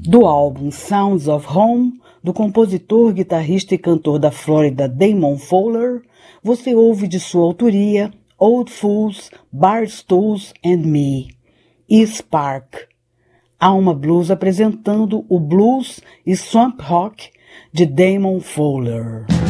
Do álbum Sounds of Home, do compositor, guitarrista e cantor da Flórida Damon Fowler, você ouve de sua autoria Old Fools, Barstools and Me e Spark. Alma Blues apresentando o blues e swamp rock de Damon Fowler.